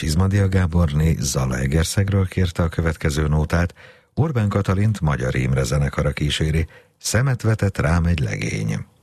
Csizmadia Gáborné Zalaegerszegről kérte a következő nótát, Orbán Katalint Magyar Imre zenekara kíséri, Szemet vetett rám egy legény.